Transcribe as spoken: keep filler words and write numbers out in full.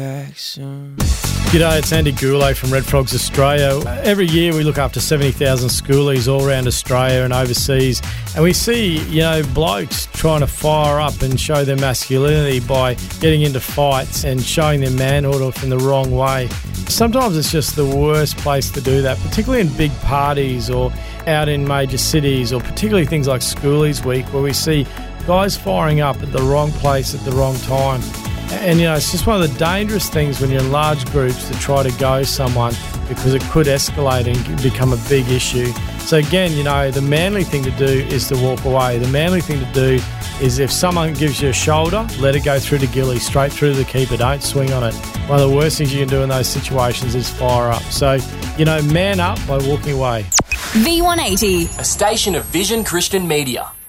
Action. G'day, it's Andy Goulet from Red Frogs Australia. Every year we look after seventy thousand schoolies all around Australia and overseas, and we see, you know, blokes trying to fire up and show their masculinity by getting into fights and showing their manhood off in the wrong way. Sometimes it's just the worst place to do that, particularly in big parties or out in major cities, or particularly things like Schoolies Week, where we see guys firing up at the wrong place at the wrong time. And, you know, it's just one of the dangerous things when you're in large groups to try to go someone, because it could escalate and become a big issue. So again, you know, the manly thing to do is to walk away. The manly thing to do is, if someone gives you a shoulder, let it go through the gilly, straight through to the keeper. Don't swing on it. One of the worst things you can do in those situations is fire up. So, you know, man up by walking away. V one eighty, a station of Vision Christian Media.